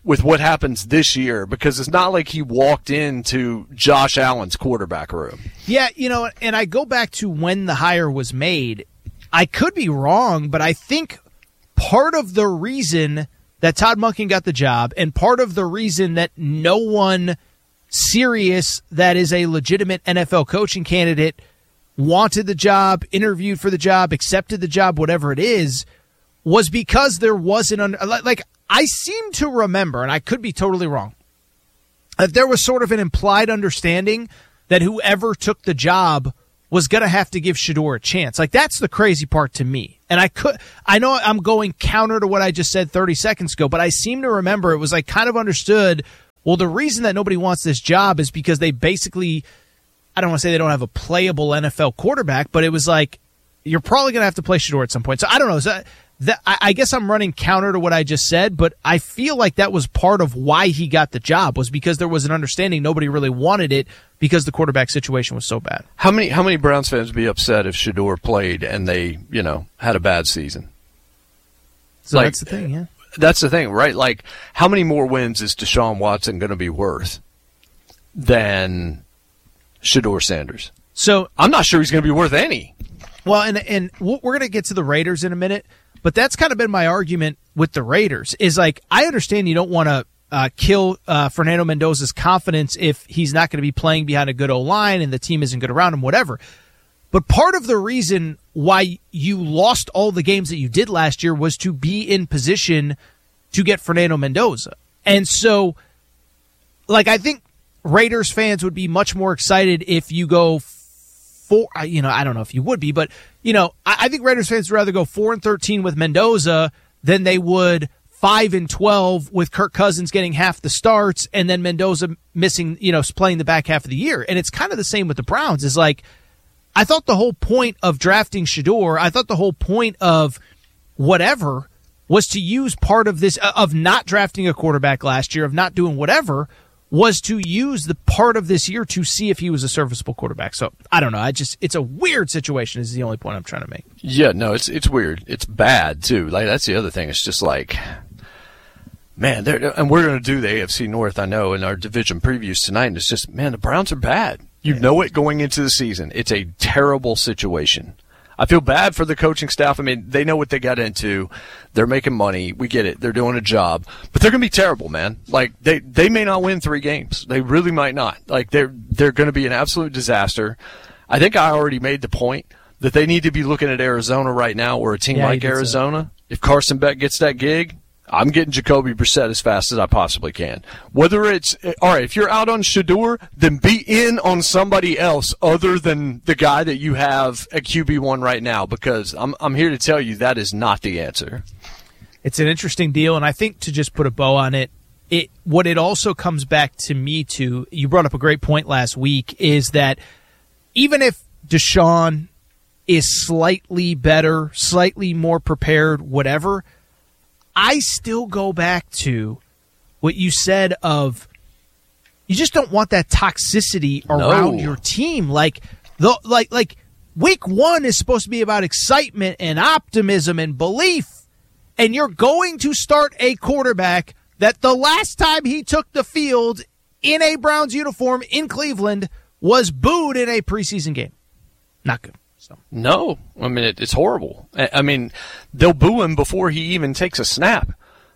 with what happens this year, because it's not like he walked into Josh Allen's quarterback room. Yeah, you know, and I go back to when the hire was made. I could be wrong, but I think part of the reason that Todd Monken got the job, and part of the reason that no one serious that is a legitimate N F L coaching candidate wanted the job, interviewed for the job, accepted the job, whatever it is, was because there wasn't an, like I seem to remember, and I could be totally wrong, that there was sort of an implied understanding that whoever took the job was going to have to give Shedeur a chance. Like, that's the crazy part to me. And I could, I know I'm going counter to what I just said thirty seconds ago, but I seem to remember it was like kind of understood, well, the reason that nobody wants this job is because they basically, I don't want to say they don't have a playable N F L quarterback, but it was like, you're probably going to have to play Shedeur at some point. So I don't know. So that, I, I guess I'm running counter to what I just said, but I feel like that was part of why he got the job, was because there was an understanding nobody really wanted it because the quarterback situation was so bad. How many how many Browns fans would be upset if Shedeur played and they, you know, had a bad season? So like, that's the thing, yeah. That's the thing, right? Like, how many more wins is Deshaun Watson going to be worth than Shedeur Sanders? So I'm not sure he's going to be worth any. Well, and and we're going to get to the Raiders in a minute, but that's kind of been my argument with the Raiders, is like, I understand you don't want to uh, kill uh, Fernando Mendoza's confidence if he's not going to be playing behind a good O-line and the team isn't good around him, whatever. But part of the reason why you lost all the games that you did last year was to be in position to get Fernando Mendoza. And so, like, I think Raiders fans would be much more excited if you go four, you know, I don't know if you would be, but, you know, I, I think Raiders fans would rather go four and thirteen with Mendoza than they would five and twelve with Kirk Cousins getting half the starts and then Mendoza missing, you know, playing the back half of the year. And it's kind of the same with the Browns. Is like, I thought the whole point of drafting Shedeur, I thought the whole point of whatever was to use part of this, of not drafting a quarterback last year, of not doing whatever, was to use the part of this year to see if he was a serviceable quarterback. So, I don't know. I just, it's a weird situation is the only point I'm trying to make. Yeah, no, it's it's weird. It's bad, too. Like, that's the other thing. It's just like, man, and we're going to do the A F C North, I know, in our division previews tonight, and it's just, man, the Browns are bad. You know it going into the season. It's a terrible situation. I feel bad for the coaching staff. I mean, they know what they got into. They're making money. We get it. They're doing a job. But they're going to be terrible, man. Like, they, they may not win three games. They really might not. Like, they're, they're going to be an absolute disaster. I think I already made the point that they need to be looking at Arizona right now, or a team yeah, like Arizona. So. If Carson Beck gets that gig, I'm getting Jacoby Brissett as fast as I possibly can. Whether it's, all right, if you're out on Shedeur, then be in on somebody else other than the guy that you have at Q B one right now, because I'm I'm here to tell you that is not the answer. It's an interesting deal, and I think to just put a bow on it, it what it also comes back to me to, you brought up a great point last week, is that even if Deshaun is slightly better, slightly more prepared, whatever, I still go back to what you said of, you just don't want that toxicity around no. your team. Like, the like like week one is supposed to be about excitement and optimism and belief, and you're going to start a quarterback that the last time he took the field in a Browns uniform in Cleveland was booed in a preseason game. Not good. So. No, I mean, it, it's horrible. I mean, they'll boo him before he even takes a snap.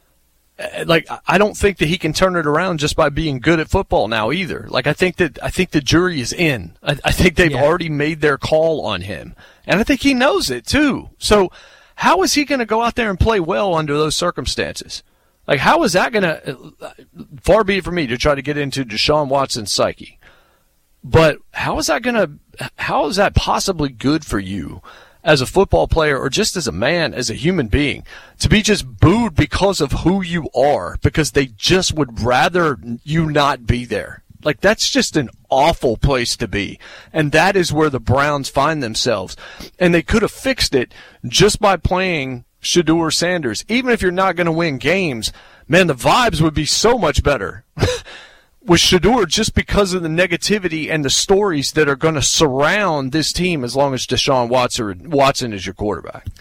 Like, I don't think that he can turn it around just by being good at football now either. Like, I think that I think the jury is in. I, I think they've yeah. already made their call on him, and I think he knows it too. So, how is he going to go out there and play well under those circumstances? Like, how is that going to? Far be it from me to try to get into Deshaun Watson's psyche, but how is that going to? How is that possibly good for you as a football player, or just as a man, as a human being, to be just booed because of who you are, because they just would rather you not be there? Like, that's just an awful place to be. And that is where the Browns find themselves. And they could have fixed it just by playing Shedeur Sanders. Even if you're not going to win games, man, the vibes would be so much better with Shedeur, just because of the negativity and the stories that are going to surround this team as long as Deshaun Watson, Watson is your quarterback.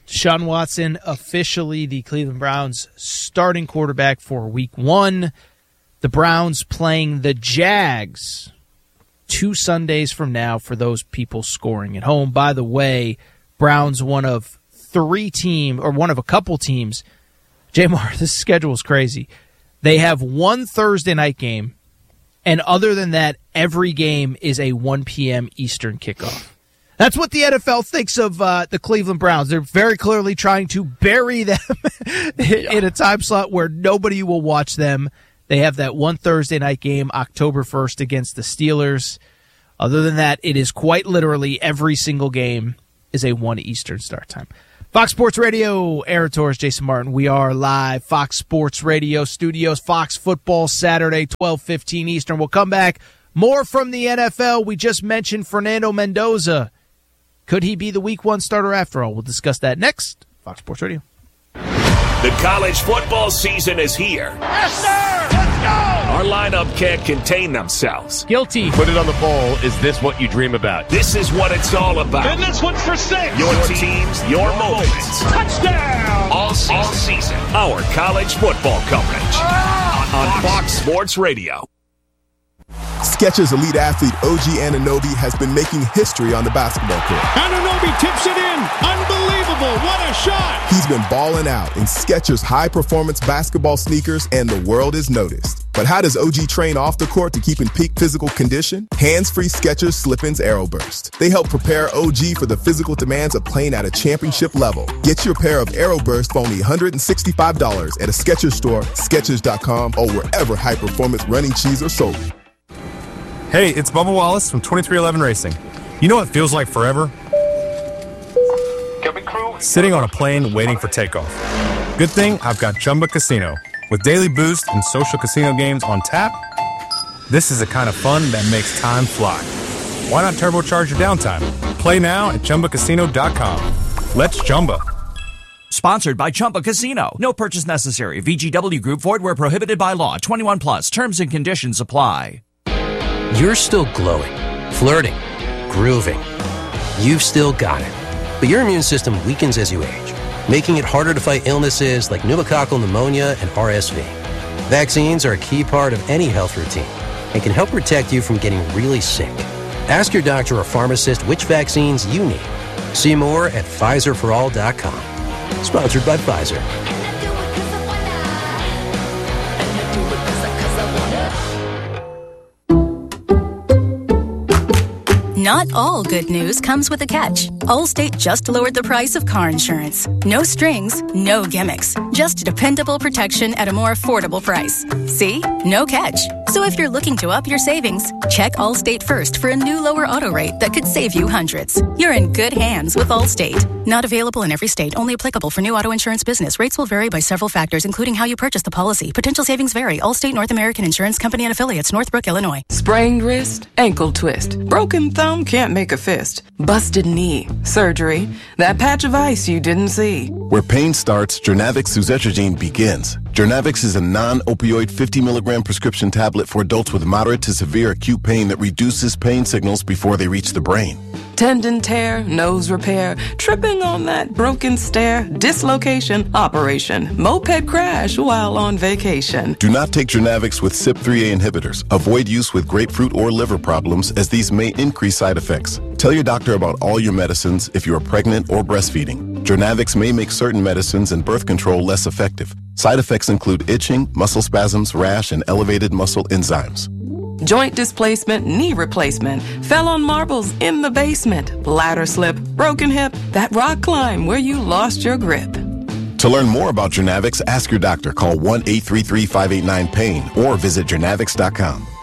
Deshaun Watson, officially the Cleveland Browns starting quarterback for week one. The Browns playing the Jags two Sundays from now for those people scoring at home. By the way, Browns one of three team or one of a couple teams. J-Mar, this schedule is crazy. They have one Thursday night game, and other than that, every game is a one p.m. Eastern kickoff. That's what the N F L thinks of uh, the Cleveland Browns. They're very clearly trying to bury them in a time slot where nobody will watch them. They have that one Thursday night game, October first, against the Steelers. Other than that, it is quite literally every single game is a one Eastern start time. Fox Sports Radio, Aaron Torres, Jason Martin. We are live, Fox Sports Radio studios, Fox Football Saturday, twelve fifteen Eastern. We'll come back. More from the N F L. We just mentioned Fernando Mendoza. Could he be the week one starter after all? We'll discuss that next. Fox Sports Radio. The college football season is here. Yes, sir! Let's go! Our lineup can't contain themselves. Guilty. Put it on the poll. Is this what you dream about? This is what it's all about. And this one's for six. Your teams, your moments. Touchdown! All season. All season. Our college football coverage. Oh! On Fox Sports Radio. Skechers elite athlete O G Anunoby has been making history on the basketball court. Anunoby tips it in. Unbelievable. What a shot. He's been balling out in Skechers high-performance basketball sneakers, and the world has noticed. But how does O G train off the court to keep in peak physical condition? Hands-free Skechers Slip-ins Aeroburst. They help prepare O G for the physical demands of playing at a championship level. Get your pair of Aeroburst for only one hundred sixty-five dollars at a Skechers store, Skechers dot com, or wherever high-performance running shoes are sold. Hey, it's Bubba Wallace from twenty-three eleven Racing. You know what feels like forever? Sitting on a plane waiting for takeoff. Good thing I've got Chumba Casino. With daily boost and social casino games on tap, this is the kind of fun that makes time fly. Why not turbocharge your downtime? Play now at Chumba Casino dot com. Let's Chumba. Sponsored by Chumba Casino. No purchase necessary. V G W Group. Void where prohibited by law. twenty-one plus. Terms and conditions apply. You're still glowing, flirting, grooving. You've still got it. But your immune system weakens as you age, making it harder to fight illnesses like pneumococcal pneumonia and R S V. Vaccines are a key part of any health routine and can help protect you from getting really sick. Ask your doctor or pharmacist which vaccines you need. See more at Pfizer for all dot com. Sponsored by Pfizer. Not all good news comes with a catch. Allstate just lowered the price of car insurance. No strings, no gimmicks. Just dependable protection at a more affordable price. See? No catch. So if you're looking to up your savings, check Allstate first for a new lower auto rate that could save you hundreds. You're in good hands with Allstate. Not available in every state. Only applicable for new auto insurance business. Rates will vary by several factors, including how you purchase the policy. Potential savings vary. Allstate North American Insurance Company and Affiliates, Northbrook, Illinois. Sprained wrist, ankle twist, broken thumb, can't make a fist, busted knee, surgery, that patch of ice you didn't see. Where pain starts, Jernavix suzetrigine begins. Jernavix is a non-opioid fifty milligram prescription tablet for adults with moderate to severe acute pain that reduces pain signals before they reach the brain. Tendon tear, nose repair, tripping on that broken stair, dislocation, operation, moped crash while on vacation. Do not take Jernavix with C Y P three A inhibitors. Avoid use with grapefruit or liver problems, as these may increase side effects. Tell your doctor about all your medicines if you are pregnant or breastfeeding. Jernavix may make certain medicines and birth control less effective. Side effects include itching, muscle spasms, rash, and elevated muscle enzymes. Joint displacement, knee replacement, fell on marbles in the basement, bladder slip, broken hip, that rock climb where you lost your grip. To learn more about Jernavix, ask your doctor. Call one eight three three, five eight nine, PAIN or visit Jernavix dot com.